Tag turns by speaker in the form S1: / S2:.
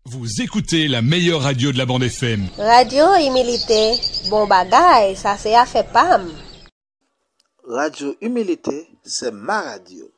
S1: Vous écoutez la meilleure radio de la bande FM.
S2: Radio Humilité, bon bagay, ça c'est à fait pam.
S3: Radio Humilité, c'est ma radio.